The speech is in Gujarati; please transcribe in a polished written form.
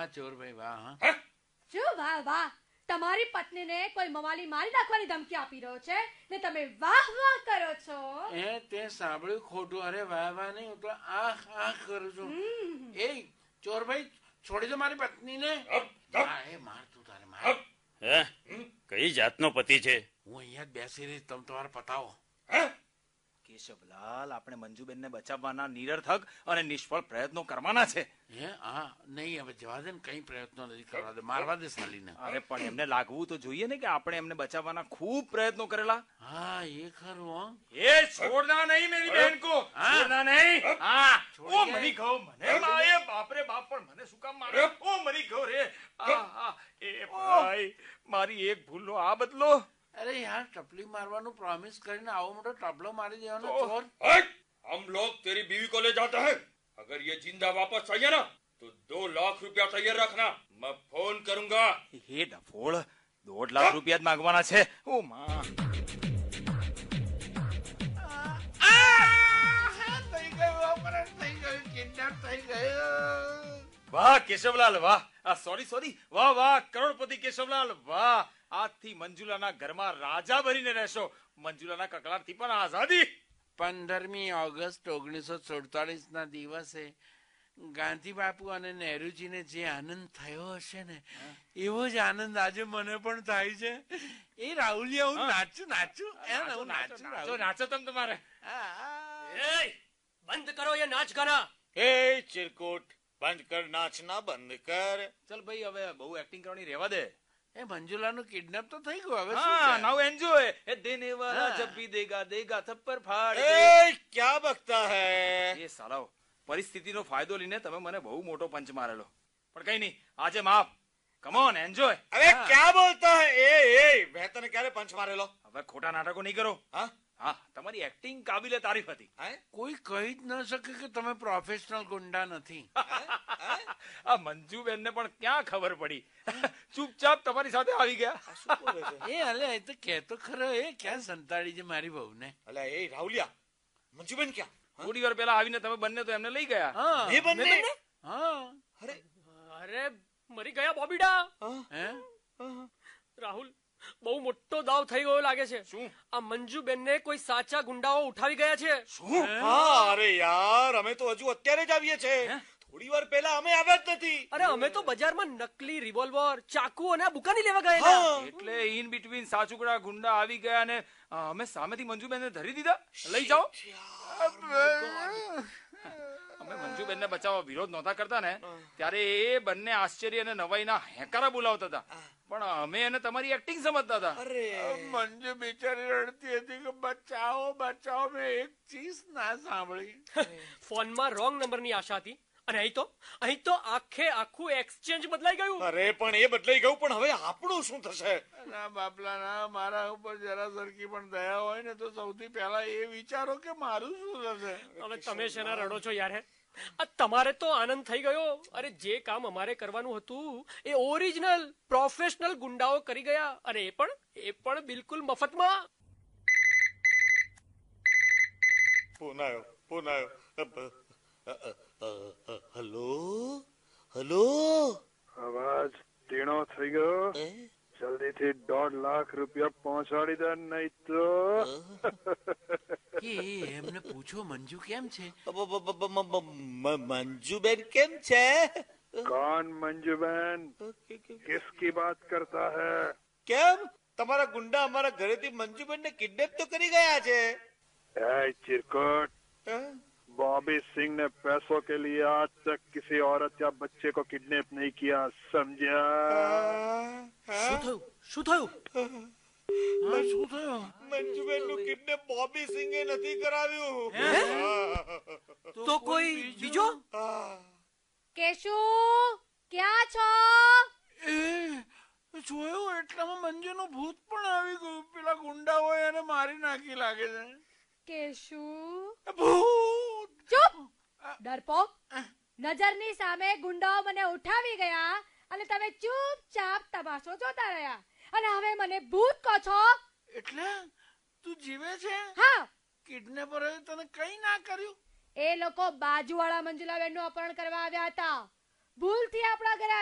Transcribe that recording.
વાહ ચોરભાઈ વાહ. શું વાહ વાહ? તમારી પત્નીને કોઈ મવાલી મારી નાખવાની ધમકી આપી રહ્યો છે ને તમે વાહ વાહ કરો છો? તે સાંભળ્યું ખોટું? અરે વાહ વાહ નહીં, હું તો આહ આહ કરું છું. એ ચોરભાઈ છોડી દો મારી પત્નીને. માર તું તારે માર. કઈ જાતનો પતિ છે? હું અહીંયા જ બેસી રહીશ, તમે તમારે પતાવો. કેશવલાલ, આપણે મંજુબેનને બચાવવાના નિરર્થક અને નિષ્ફળ પ્રયત્નો કરવાના છે. નહીં, હવે જવા દે ને, કઈ પ્રયત્નો નથી કરવા દે, મારવા દે સાલીને. અરે પણ એમને લાગવું તો જોઈએ ને કે આપણે એમને બચાવવાના ખૂબ પ્રયત્નો કરેલા. હા એ ખરું. એ છોડના નહીં મેરી બહેન કો, છોડના નહીં. હા ઓ મરી ગયો, મને માએ બાપ રે બાપ, પણ મને શું કામ મારે? ઓ મરી ગયો રે. એ ભાઈ, મારી એક ભૂલનો આ બદલો. અરે યાર, टपली मारવાનું प्रॉमिस કરીને આવો મોટો ટપલો મારી દેવાનો ચોર. हम लोग तेरी बीवी को ले जाते हैं, अगर ये जिंदा वापस चाहिए ना तो 2 लाख रुपया तैयार रखना, मैं फोन करूंगा. હે ડફોળ, 2 લાખ રૂપિયા જ માંગવાના છે. ઓ માં, થઈ ગયું ઓપરેશન, થઈ ગયું, કિડનેપ થઈ ગયું. વાહ કેશવલાલ વાહ. સોરી વાહ વાહ કરોડપતિ કેશવલાલ વાહ. આજથી મંજુલાના ઘરમાં રાજા બનીને રહેશો. મંજુલાના કકળાટથી પણ આઝાદી. 15મી ઓગસ્ટ 1947 ના દિવસે ગાંધી બાપુ અને નહેરુજીને જે આનંદ થયો હશે ને, એવો જ આનંદ આજે મને પણ થાય છે. એ રાહુલિયા, હું નાચું નાચો તમે તમારે. બંધ કરો ये नाच गाना. એ ચિરકુટ, બંધ કર નાચના, બંધ કર. ચલ ભાઈ, હવે બહુ એક્ટિંગ કરવાની રહેવા દે. એ મંજુલાનું કિડનેપ તો થઈ ગયું, હવે હા, નાઉ એન્જોય. એ દેને વાલા જબ ભી દેગા દેગા થપ્પડ ફાડ દે. એ ક્યા બકતા હૈ? એ સાલાઓ, પરિસ્થિતિનો ફાયદો લઈને તમે મને બહુ મોટો પંચ મારેલો, પણ કઈ નહીં, આજે માફ. Come on, enjoy. અરે ક્યા બોલતા હૈ? એ મેં તને ક્યારે પંચ મારેલો? હવે ખોટા નાટકો નહીં કરો. હા, તમારી એક્ટિંગ કાબિલે તારીફ હતી. કોઈ કહી જ ન શકે કે તમે પ્રોફેશનલ ગુંડા નથી. આ મંજુબેનને પણ ક્યાં ખબર પડી, ચૂપચાપ તમારી સાથે આવી ગયા. એ અલે, એ તો કહેતો ખરો, એ ક્યાં સંતાડી છે મારી બહુને. અલ્યા એ રાહુલિયા, મંજુબેન ક્યાં? થોડી વાર પહેલા આવીને તમે બંને તો એમને લઈ ગયા. એ બંને? હા. અરે મરી ગયા બોબીડા. રાહુલ, બહુ મોટો દાવ થઈ ગયો લાગે છે. શું? આ મંજુબેનને કોઈ સાચા ગુંડાઓ ઉઠાવી ગયા છે. શું? હા, અરે યાર, અમે તો હજુ અત્યારે જ આવીએ છે. થોડી વાર પહેલા અમે આવ્યા જ નથી. અરે અમે તો બજારમાં નકલી રિવોલ્વર, ચાકુ અને બુકાની લેવા ગયેલા. એટલે ઇન બિટવીન સાચુકડા ગુંડા આવી ગયા અને અમે સામેથી મંજુબેનને ધરી દીધા. લઈ જાઓ. અમે મંજુબેનને બચાવવા વિરોધ નહોતા કરતા ને, ત્યારે એ બંને આશ્ચર્ય અને નવાઈના હેકારા બોલાવતા હતા, પણ અમે એને તમારી એક્ટિંગ સમજતા હતા. મંજુ બિચારી રડતી હતી કે બચાવો બચાવો, મેં એક ચીજ ના સાંભળી. ફોનમાં રોંગ નંબરની આશા હતી, અને અહીં તો આખું એક્સચેન્જ બદલાઈ ગયું. અરે પણ એ બદલાઈ ગયું, પણ હવે આપણું શું થશે? ના બાપલા ના, મારા ઉપર જરા સરખી પણ દયા હોય ને તો સૌથી પહેલા એ વિચારો કે મારું શું થશે. હવે તમે શેના રડો છો યાર? આ તમારે તો આનંદ થઈ ગયો. અરે જે કામ અમારે કરવાનું હતું એ ઓરિજિનલ પ્રોફેશનલ ગુંડાઓ કરી ગયા, અને એ પણ બિલકુલ મફતમાં. ફોન આવ્યો. હલો. અવાજ તીણો થઈ ગયો. જલ્દીથી 1.5 લાખ રૂપિયા પહોંચાડી દે, નહીં તો. એમને પૂછો મંજુ કેમ છે. મંજુબેન કેમ છે? कौन मंजूबेन? किसकी बात करता है? કેમ? તમારા ગુંડા અમારા ઘરેથી મંજુબેન ને કિડનેપ તો કરી ગયા છે. चिरकुट, बॉबी सिंह ने पैसों के लिए आज तक किसी औरत या बच्चे को किडनैप नहीं किया, समझा? શું થયું? મંજુબેન નું કિડનેપ બોબી સિંહે નથી કરાવ્યું. તો કોઈ બીજો? કેશુ, ક્યાં છો? જોયું એટલામાં મંજુનું ભૂત પણ આવી ગયું. પેલા ગુંડાઓએ એને મારી નાખી લાગે છે. કેશુ, ભૂત! ચૂપ! ડરપોક! નજરની સામે ગુંડાઓ મને ઉઠાવી ગયા અને તમે ચૂપચાપ તમાશો જોતા રહ્યા, અને હવે મને ભૂત કહો છો? એટલે તું જીવે છે? હા. કિડનેપરે તને કઈ ના કર્યું? એ લોકો બાજુવાળા મંજુલાબેનનું અપહરણ કરવા આવ્યા હતા. ભૂલથી આપણા ઘરે